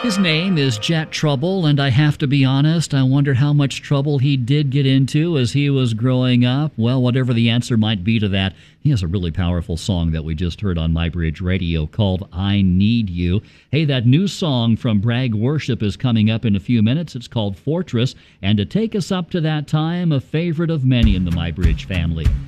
His name is Jet Trouble, and I have to be honest, I wonder how much trouble he did get into as he was growing up. Well, whatever the answer might be to that, he has a really powerful song that we just heard on MyBridge Radio called I Need You. Hey, that new song from Bragg Worship is coming up in a few minutes. It's called Fortress, and to take us up to that time, a favorite of many in the MyBridge family.